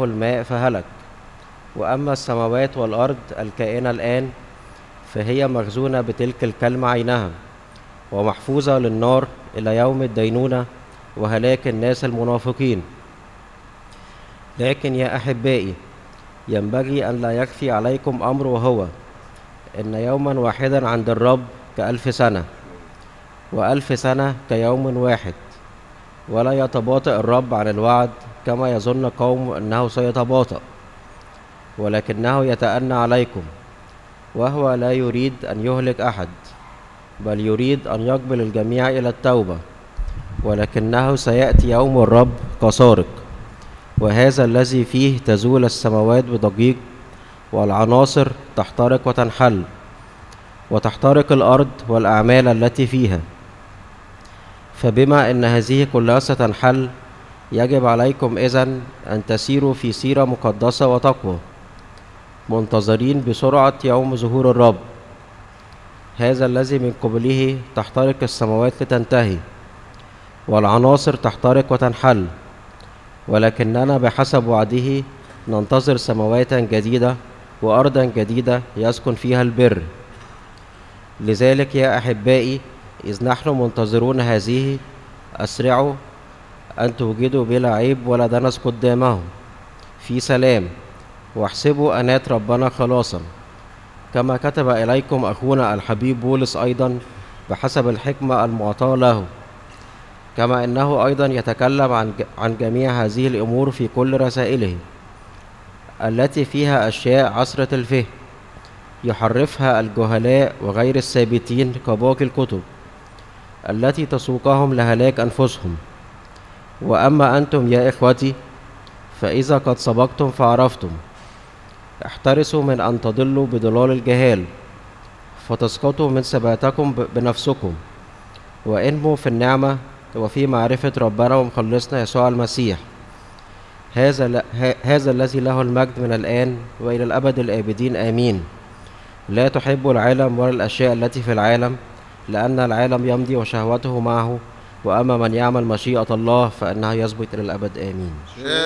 له الماء فهلك. وأما السماوات والأرض الكائنة الآن فهي مخزونة بتلك الكلمة عينها، ومحفوظة للنار إلى يوم الدينونة وهلاك الناس المنافقين. لكن يا أحبائي، ينبغي أن لا يخفي عليكم أمر، وهو إن يوما واحدا عند الرب كألف سنة، وألف سنة كيوم واحد. ولا يتباطأ الرب عن الوعد كما يظن قوم أنه سيتباطأ، ولكنه يتأنى عليكم، وهو لا يريد أن يهلك أحد، بل يريد أن يقبل الجميع إلى التوبة. ولكنه سيأتي يوم الرب كسارق، وهذا الذي فيه تزول السماوات بضجيج، والعناصر تحترق وتنحل، وتحترق الأرض والأعمال التي فيها. فبما أن هذه كلها ستنحل، يجب عليكم إذن أن تسيروا في سيرة مقدسة وتقوى، منتظرين بسرعة يوم ظهور الرب، هذا الذي من قبله تحترق السماوات لتنتهي، والعناصر تحترق وتنحل، ولكننا بحسب وعده ننتظر سماوات جديدة وأرضا جديدة يسكن فيها البر. لذلك يا أحبائي، إذ نحن منتظرون هذه، أسرعوا أن توجدوا بلا عيب ولا دنس قدامه في سلام، واحسبوا أنات ربنا خلاصا، كما كتب إليكم أخونا الحبيب بولس أيضا بحسب الحكمة المعطاة له، كما أنه أيضا يتكلم عن جميع هذه الأمور في كل رسائله، التي فيها أشياء عسرة الفهم، يحرفها الجهلاء وغير الثابتين كباقي الكتب، التي تسوقهم لهلاك أنفسهم. وأما أنتم يا إخوتي، فإذا قد سبقتم فعرفتم، احترسوا من أن تضلوا بضلال الجهال، فتسقطوا من ثباتكم بنفسكم، وانموا في النعمة وفي معرفة ربنا ومخلصنا يسوع المسيح. هذا الذي له المجد من الآن وإلى الأبد الآبدين، آمين. لا تحبوا العالم ولا الأشياء التي في العالم، لأن العالم يمضي وشهوته معه، وأما من يعمل مشيئة الله فإنه يثبت إلى الأبد، آمين.